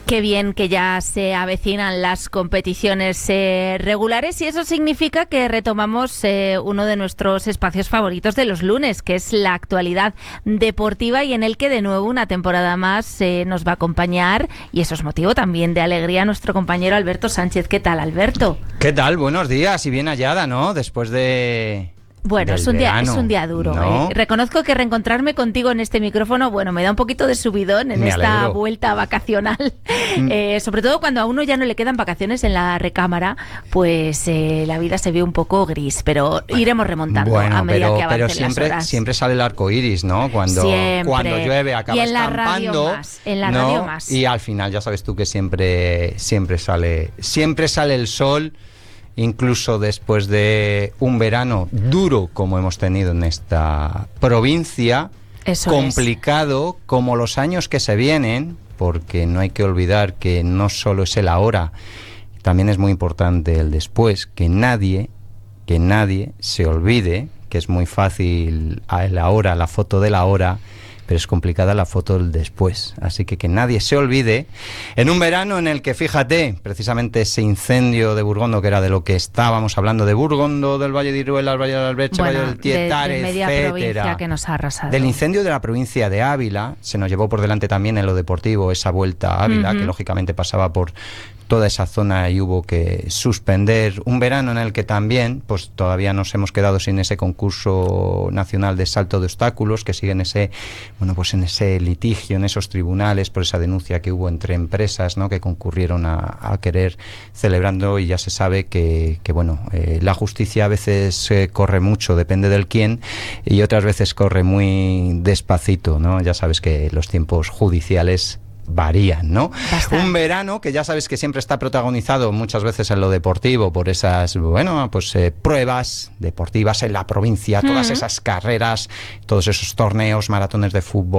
Qué bien que ya se avecinan las competiciones regulares, y eso significa que retomamos uno de nuestros espacios favoritos de los lunes, que es la actualidad deportiva, y en el que de nuevo una temporada más nos va a acompañar, y eso es motivo también de alegría, nuestro compañero Alberto Sánchez. ¿Qué tal, Alberto? ¿Qué tal? Buenos días y bien hallada, ¿no? Después de... Bueno, es un día duro. ¿No? Reconozco que reencontrarme contigo en este micrófono, bueno, me da un poquito de subidón en esta vuelta vacacional. Sobre todo cuando a uno ya no le quedan vacaciones en la recámara, pues la vida se ve un poco gris, pero iremos remontando a medida que avancen las horas. Siempre sale el arco iris, ¿no? Cuando llueve acaba escampando. En la radio más. Y al final ya sabes tú que siempre sale el sol. Incluso después de un verano duro como hemos tenido en esta provincia, complicado como los años que se vienen, porque no hay que olvidar que no solo es el ahora, también es muy importante el después, que nadie se olvide que es muy fácil el ahora, la foto del ahora, pero es complicada la foto del después. Así que nadie se olvide, en un verano en el que, fíjate, precisamente ese incendio de Burgondo, que era de lo que estábamos hablando, de Burgondo, del Valle de Iruela, el Valle de Alberche, el Valle del Tietar, de media provincia que nos ha arrasado. Del incendio de la provincia de Ávila, se nos llevó por delante también en lo deportivo esa vuelta a Ávila, que lógicamente pasaba por toda esa zona y hubo que suspender un verano en el que también pues todavía nos hemos quedado sin ese concurso nacional de salto de obstáculos, que sigue en ese litigio, en esos tribunales, por esa denuncia que hubo entre empresas, ¿no?, que concurrieron a querer celebrando, y ya se sabe que la justicia a veces corre mucho, depende del quién, y otras veces corre muy despacito, ¿no? Ya sabes que los tiempos judiciales varían, ¿no? Bastante. Un verano que ya sabes que siempre está protagonizado muchas veces en lo deportivo por esas, pruebas deportivas en la provincia, todas esas carreras, todos esos torneos, maratones de fútbol,